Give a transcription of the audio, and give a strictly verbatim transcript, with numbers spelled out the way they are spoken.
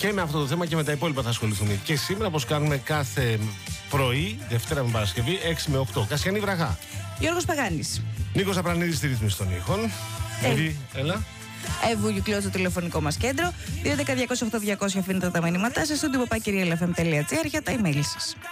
Και με αυτό το θέμα και με τα υπόλοιπα θα ασχοληθούμε. Και σήμερα, όπως κάνουμε κάθε πρωί, Δευτέρα με Παρασκευή, έξι με οκτώ. Κασιανή Βραχά. Γιώργος Παγάνης. Νίκος Απρανίδης στη ρύθμιση των ήχων. Εύη, έλα. Εύου Γιουκλό στο τηλεφωνικό μας κέντρο. δύο ένα μηδέν διακόσια οκτώ διακόσια αφήνετε τα μηνύματά σας στο τυποπάκυριαλεφm τελεία τζι άρ για τα email σας.